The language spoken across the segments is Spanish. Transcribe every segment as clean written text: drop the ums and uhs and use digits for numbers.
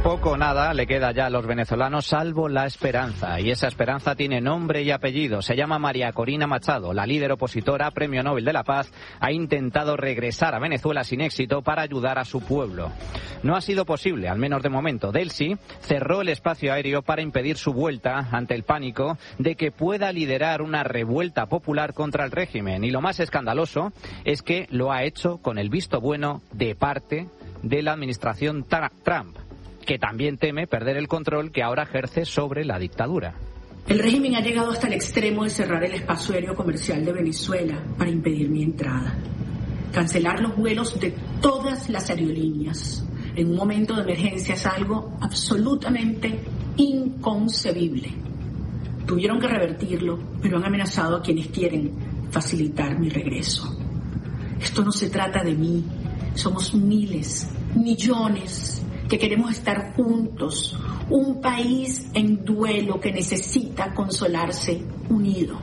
Poco o nada le queda ya a los venezolanos salvo la esperanza, y esa esperanza tiene nombre y apellido. Se llama María Corina Machado. La líder opositora, Premio Nobel de la Paz, ha intentado regresar a Venezuela sin éxito para ayudar a su pueblo. No ha sido posible, al menos de momento. Delcy cerró el espacio aéreo para impedir su vuelta ante el pánico de que pueda liderar una revuelta popular contra el régimen. Y lo más escandaloso es que lo ha hecho con el visto bueno de parte de la administración Trump, que también teme perder el control que ahora ejerce sobre la dictadura. El régimen ha llegado hasta el extremo de cerrar el espacio aéreo comercial de Venezuela para impedir mi entrada. Cancelar los vuelos de todas las aerolíneas en un momento de emergencia es algo absolutamente inconcebible. Tuvieron que revertirlo, pero han amenazado a quienes quieren facilitar mi regreso. Esto no se trata de mí. Somos miles, millones que queremos estar juntos, un país en duelo que necesita consolarse unido.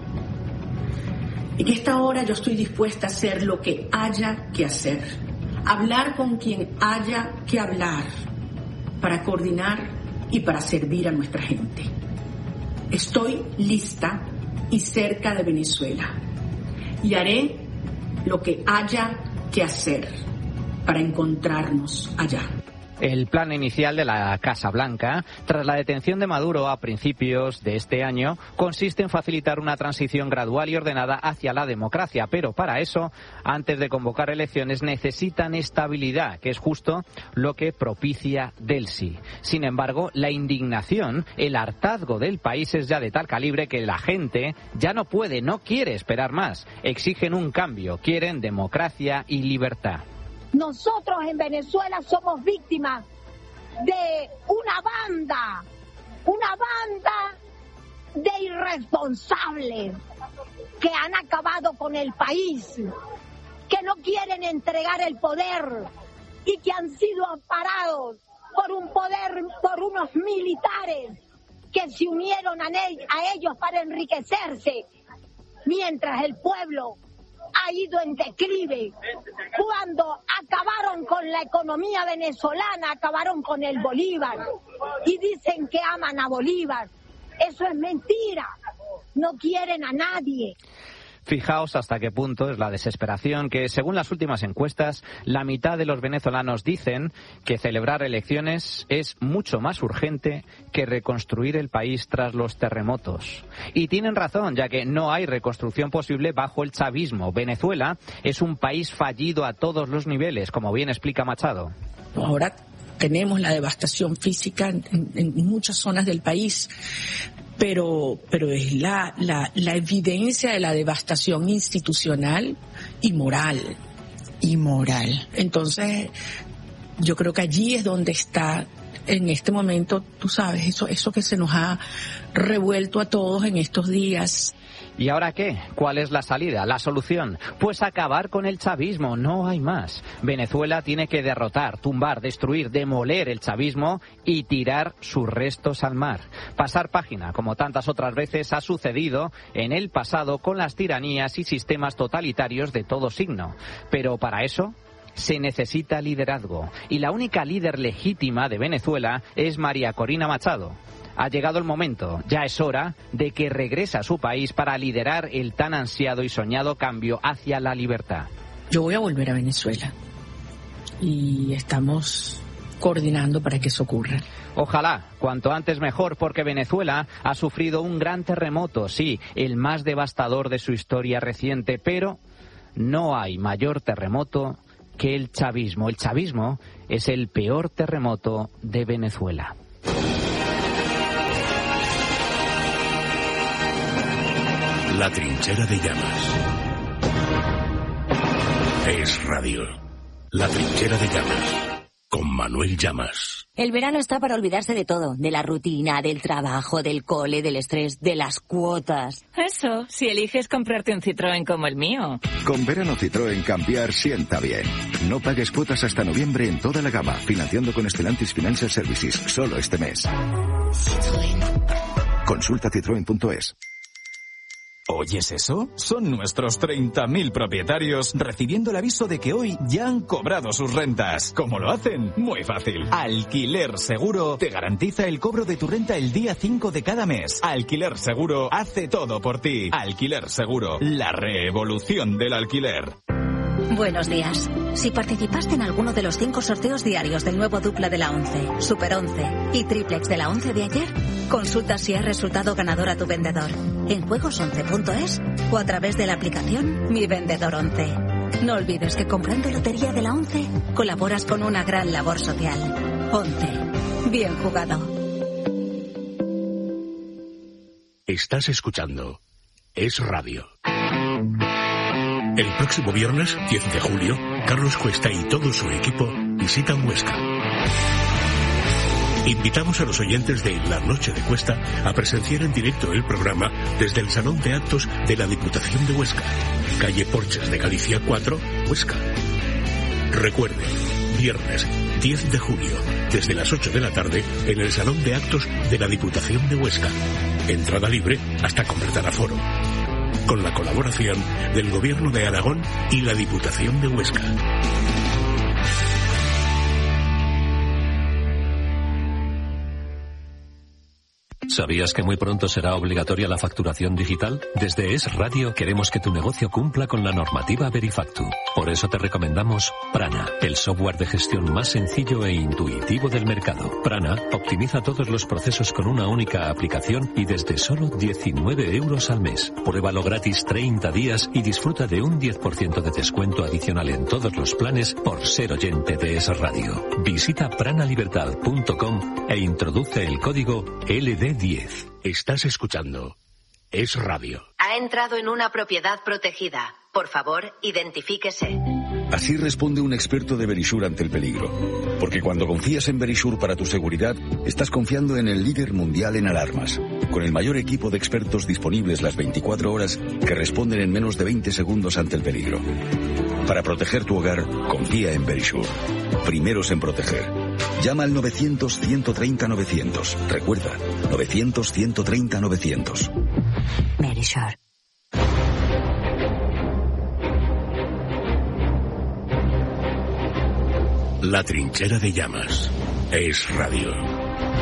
En esta hora yo estoy dispuesta a hacer lo que haya que hacer, hablar con quien haya que hablar, para coordinar y para servir a nuestra gente. Estoy lista y cerca de Venezuela y haré lo que haya que hacer para encontrarnos allá. El plan inicial de la Casa Blanca, tras la detención de Maduro a principios de este año, consiste en facilitar una transición gradual y ordenada hacia la democracia. Pero para eso, antes de convocar elecciones, necesitan estabilidad, que es justo lo que propicia Delcy. Sin embargo, la indignación, el hartazgo del país es ya de tal calibre que la gente ya no puede, no quiere esperar más. Exigen un cambio, quieren democracia y libertad. Nosotros en Venezuela somos víctimas de una banda de irresponsables que han acabado con el país, que no quieren entregar el poder y que han sido amparados por unos militares que se unieron a ellos para enriquecerse, mientras el pueblo ha ido en declive. Cuando acabaron con la economía venezolana, acabaron con el Bolívar y dicen que aman a Bolívar. Eso es mentira. No quieren a nadie. Fijaos hasta qué punto es la desesperación que, según las últimas encuestas, la mitad de los venezolanos dicen que celebrar elecciones es mucho más urgente que reconstruir el país tras los terremotos. Y tienen razón, ya que no hay reconstrucción posible bajo el chavismo. Venezuela es un país fallido a todos los niveles, como bien explica Machado. Ahora tenemos la devastación física en muchas zonas del país. Pero es la evidencia de la devastación institucional y moral. Entonces, yo creo que allí es donde está, en este momento, tú sabes, eso que se nos ha revuelto a todos en estos días. ¿Y ahora qué? ¿Cuál es la salida? ¿La solución? Pues acabar con el chavismo, no hay más. Venezuela tiene que derrotar, tumbar, destruir, demoler el chavismo y tirar sus restos al mar. Pasar página, como tantas otras veces ha sucedido en el pasado con las tiranías y sistemas totalitarios de todo signo. Pero para eso se necesita liderazgo. Y la única líder legítima de Venezuela es María Corina Machado. Ha llegado el momento, ya es hora de que regrese a su país para liderar el tan ansiado y soñado cambio hacia la libertad. Yo voy a volver a Venezuela y estamos coordinando para que eso ocurra. Ojalá, cuanto antes mejor, porque Venezuela ha sufrido un gran terremoto, sí, el más devastador de su historia reciente, pero no hay mayor terremoto que el chavismo. El chavismo es el peor terremoto de Venezuela. La trinchera de llamas. Es radio. La trinchera de llamas. Con Manuel Llamas. El verano está para olvidarse de todo. De la rutina, del trabajo, del cole, del estrés, de las cuotas. Eso, si eliges comprarte un Citroën como el mío. Con verano Citroën cambiar sienta bien. No pagues cuotas hasta noviembre en toda la gama. Financiando con Stellantis Financial Services. Solo este mes. Citroën. Consulta citroen.es. ¿Oyes eso? Son nuestros 30.000 propietarios recibiendo el aviso de que hoy ya han cobrado sus rentas. ¿Cómo lo hacen? Muy fácil. Alquiler Seguro te garantiza el cobro de tu renta el día 5 de cada mes. Alquiler Seguro hace todo por ti. Alquiler Seguro, la revolución del alquiler. Buenos días. Si participaste en alguno de los 5 sorteos diarios del nuevo dupla de la 11, Super 11 y triplex de la 11 de ayer, consulta si has resultado ganador a tu vendedor en juegos11.es o a través de la aplicación Mi Vendedor 11. No olvides que comprando lotería de la 11 colaboras con una gran labor social. 11. Bien jugado. Estás escuchando Es Radio. El próximo viernes, 10 de julio, Carlos Cuesta y todo su equipo visitan Huesca. Invitamos a los oyentes de La Noche de Cuesta a presenciar en directo el programa desde el Salón de Actos de la Diputación de Huesca, calle Porches de Galicia 4, Huesca. Recuerde, viernes 10 de julio, desde las 8 de la tarde, en el Salón de Actos de la Diputación de Huesca. Entrada libre hasta completar aforo. Con la colaboración del Gobierno de Aragón y la Diputación de Huesca. ¿Sabías que muy pronto será obligatoria la facturación digital? Desde Es Radio queremos que tu negocio cumpla con la normativa Verifactu. Por eso te recomendamos Prana, el software de gestión más sencillo e intuitivo del mercado. Prana optimiza todos los procesos con una única aplicación y desde solo 19 euros al mes. Pruébalo gratis 30 días y disfruta de un 10% de descuento adicional en todos los planes por ser oyente de Es Radio. Visita pranalibertad.com e introduce el código LD10. Estás escuchando Es Radio. Ha entrado en una propiedad protegida. Por favor, identifíquese. Así responde un experto de Verisure ante el peligro. Porque cuando confías en Verisure para tu seguridad, estás confiando en el líder mundial en alarmas. Con el mayor equipo de expertos disponibles las 24 horas que responden en menos de 20 segundos ante el peligro. Para proteger tu hogar, confía en Verisure. Primeros en proteger. Llama al 900-130-900. Recuerda, 900-130-900. Verisure. La Trinchera de Llamas. Es Radio.